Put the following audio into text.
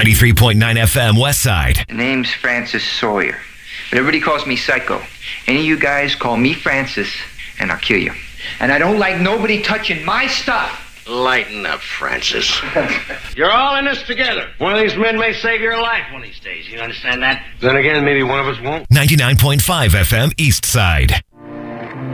93.9 FM West Side. The name's Francis Sawyer, but everybody calls me Psycho. Any of you guys call me Francis, and I'll kill you. And I don't like nobody touching my stuff. Lighten up, Francis. You're all in this together. One of these men may save your life one of these days. You understand that? Then again, maybe one of us won't. 99.5 FM East Side.